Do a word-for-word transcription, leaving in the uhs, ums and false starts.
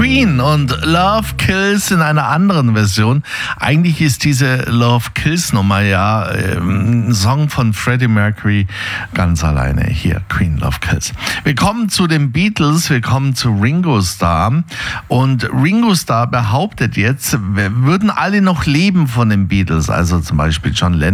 Queen und Love Kills in einer anderen Version. Eigentlich ist diese Love Kills Nummer ja ein Song von Freddie Mercury ganz alleine. Hier, Queen, Love Kills. Wir kommen zu den Beatles, wir kommen zu Ringo Starr. Und Ringo Starr behauptet jetzt, wir würden alle noch leben von den Beatles, also zum Beispiel John Lennon